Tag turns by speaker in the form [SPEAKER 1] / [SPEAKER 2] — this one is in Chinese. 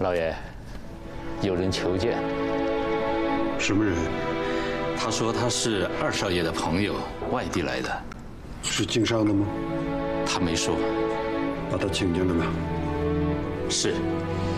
[SPEAKER 1] 老爷，有人求见。
[SPEAKER 2] 什么人？
[SPEAKER 3] 他说他是二少爷的朋友，外地来的。
[SPEAKER 2] 是经商的吗？
[SPEAKER 3] 他没说。
[SPEAKER 2] 把他请进来吧。
[SPEAKER 3] 是。